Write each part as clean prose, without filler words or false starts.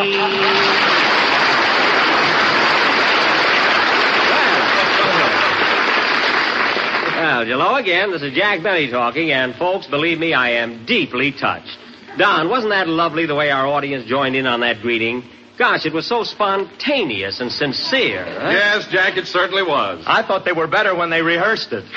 Well, hello again. This is Jack Benny talking, and folks, believe me, I am deeply touched. Don, wasn't that lovely the way our audience joined in on that greeting? Gosh, it was so spontaneous and sincere. Huh? Yes, Jack, it certainly was. I thought they were better when they rehearsed it.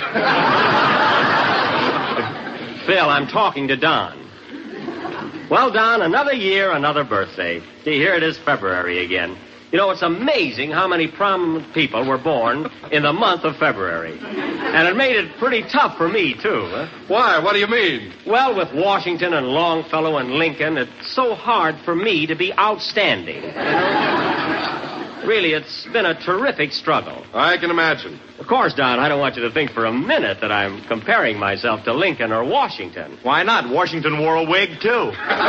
Phil, I'm talking to Don. Well, Don, another year, another birthday. See, here it is February again. You know, it's amazing how many prominent people were born in the month of February. And it made it pretty tough for me, too. Huh? Why? What do you mean? Well, with Washington and Longfellow and Lincoln, it's so hard for me to be outstanding. You know? Really, it's been a terrific struggle. I can imagine. Of course, Don, I don't want you to think for a minute that I'm comparing myself to Lincoln or Washington. Why not? Washington wore a wig, too.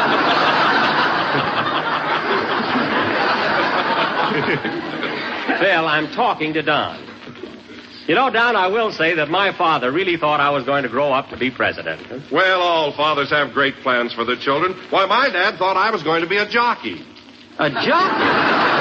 Phil, I'm talking to Don. You know, Don, I will say that my father really thought I was going to grow up to be president. Well, all fathers have great plans for their children. Why, my dad thought I was going to be a jockey. A jockey?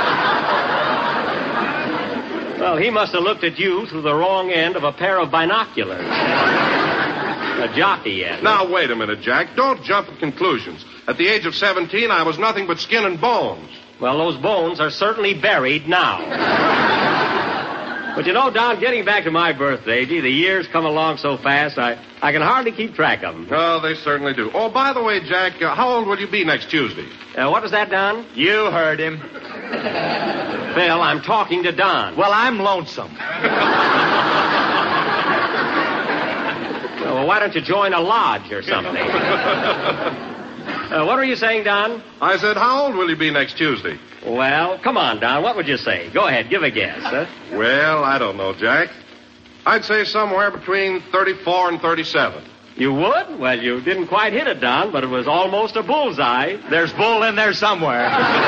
Well, he must have looked at you through the wrong end of a pair of binoculars. A jockey, yes. Now, wait a minute, Jack. Don't jump at conclusions. At the age of 17, I was nothing but skin and bones. Well, those bones are certainly buried now. But you know, Don, getting back to my birthday, gee, the years come along so fast, I can hardly keep track of them. Oh, they certainly do. Oh, by the way, Jack, how old will you be next Tuesday? What was that, Don? You heard him. Phil, I'm talking to Don. Well, I'm lonesome. Well, why don't you join a lodge or something? What were you saying, Don? I said, how old will you be next Tuesday? Well, come on, Don. What would you say? Go ahead, give a guess. Huh? Well, I don't know, Jack. I'd say somewhere between 34 and 37. You would? Well, you didn't quite hit it, Don, but it was almost a bullseye. There's bull in there somewhere.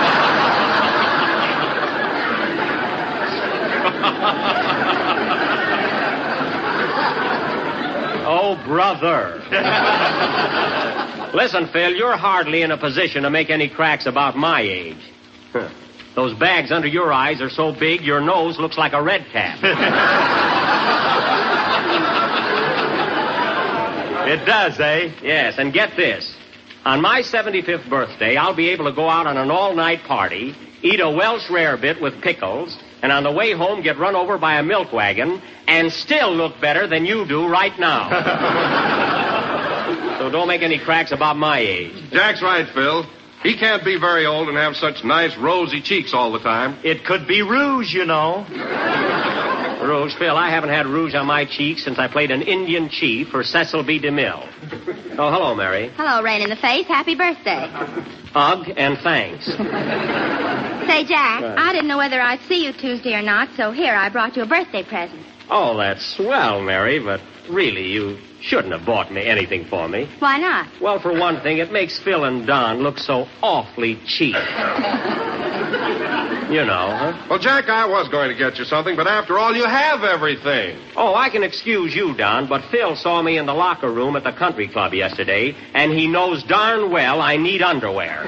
Oh, brother. Listen, Phil, you're hardly in a position to make any cracks about my age. Those bags under your eyes are so big, your nose looks like a red cap. It does, eh? Yes, and get this. On my 75th birthday, I'll be able to go out on an all-night party, eat a Welsh rarebit with pickles, and on the way home get run over by a milk wagon, and still look better than you do right now. So don't make any cracks about my age. Jack's right, Phil. He can't be very old and have such nice rosy cheeks all the time. It could be rouge, you know. Rouge? Phil, I haven't had rouge on my cheeks since I played an Indian chief for Cecil B. DeMille. Oh, hello, Mary. Hello, Rain in the Face. Happy birthday. Ugh, and thanks. Say, Jack, I didn't know whether I'd see you Tuesday or not, so here, I brought you a birthday present. Oh, that's swell, Mary, but really, you shouldn't have bought me anything for me. Why not? Well, for one thing, it makes Phil and Don look so awfully cheap. You know, huh? Well, Jack, I was going to get you something, but after all, you have everything. Oh, I can excuse you, Don, but Phil saw me in the locker room at the country club yesterday, and he knows darn well I need underwear.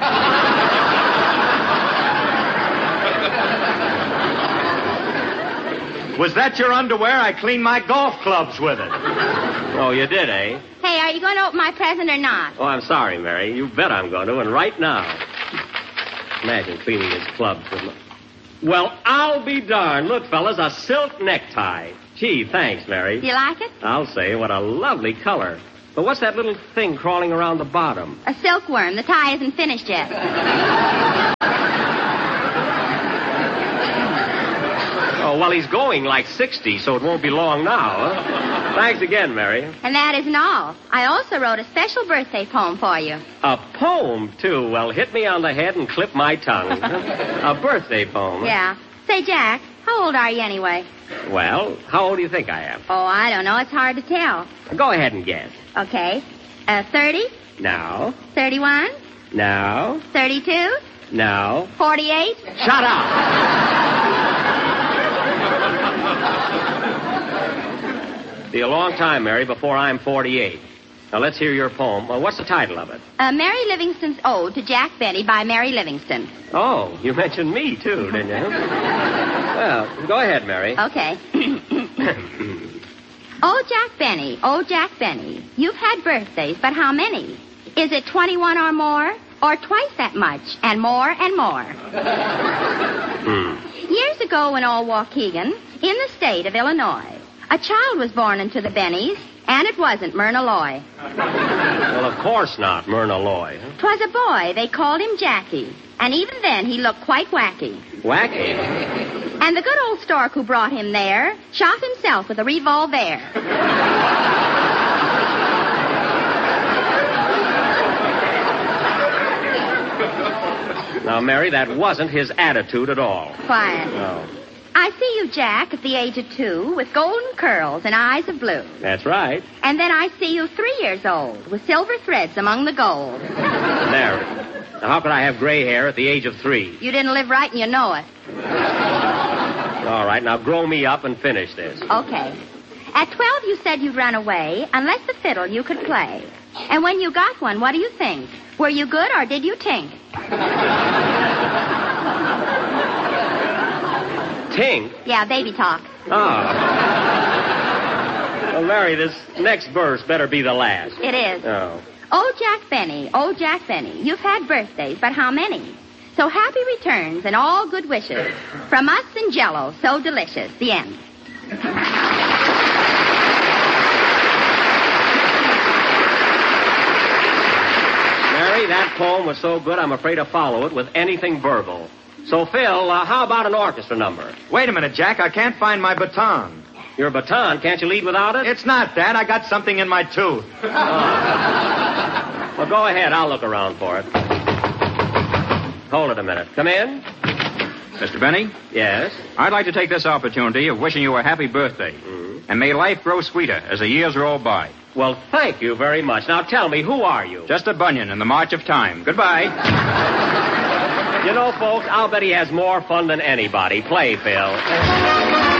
Was that your underwear? I cleaned my golf clubs with it. Oh, you did, eh? Hey, are you going to open my present or not? Oh, I'm sorry, Mary. You bet I'm going to, and right now. Imagine cleaning his clubs with my... Well, I'll be darned. Look, fellas, a silk necktie. Gee, thanks, Mary. Do you like it? I'll say, what a lovely color. But what's that little thing crawling around the bottom? A silkworm. The tie isn't finished yet. Oh, well, he's going like 60, so it won't be long now, huh? Thanks again, Mary. And that isn't all. I also wrote a special birthday poem for you. A poem, too? Well, hit me on the head and clip my tongue. A birthday poem. Yeah. Say, Jack, how old are you anyway? Well, how old do you think I am? Oh, I don't know. It's hard to tell. Go ahead and guess. Okay. 30? No. 31? No. 32? No. 48? Shut up! Be a long time, Mary, before I'm 48. Now, let's hear your poem. What's the title of it? Mary Livingston's Ode to Jack Benny by Mary Livingston. Oh, you mentioned me, too, didn't you? Well, go ahead, Mary. Okay. Oh, Jack Benny, you've had birthdays, but how many? Is it 21 or more? Or twice that much, and more and more? Years ago in old Waukegan, in the state of Illinois, a child was born into the Bennies, and it wasn't Myrna Loy. Well, of course not, Myrna Loy. 'Twas a boy, they called him Jackie, and even then he looked quite wacky. Wacky? And the good old stork who brought him there shot himself with a revolver. Now, Mary, that wasn't his attitude at all. Quiet. No. I see you, Jack, at the age of 2, with golden curls and eyes of blue. That's right. And then I see you 3 years old, with silver threads among the gold. Mary, now how could I have gray hair at the age of 3? You didn't live right and you know it. All right, now grow me up and finish this. Okay. At 12, you said you'd run away unless the fiddle you could play. And when you got one, what do you think? Were you good or did you tink? Tink? Yeah, baby talk. Oh. Well, Mary, this next verse better be the last. It is. Oh. Oh, Jack Benny, you've had birthdays, but how many? So happy returns and all good wishes from us and Jell-O, so delicious. The end. Mary, that poem was so good I'm afraid to follow it with anything verbal. So, Phil, how about an orchestra number? Wait a minute, Jack. I can't find my baton. Your baton, can't you lead without it? It's not that. I got something in my tooth. Well, go ahead. I'll look around for it. Hold it a minute. Come in. Mr. Benny, Yes? I'd like to take this opportunity of wishing you a happy birthday. And may life grow sweeter as the years roll by. Well, thank you very much. Now, tell me, who are you? Just a bunion in the march of time. Goodbye. You know, folks, I'll bet he has more fun than anybody. Play, Phil.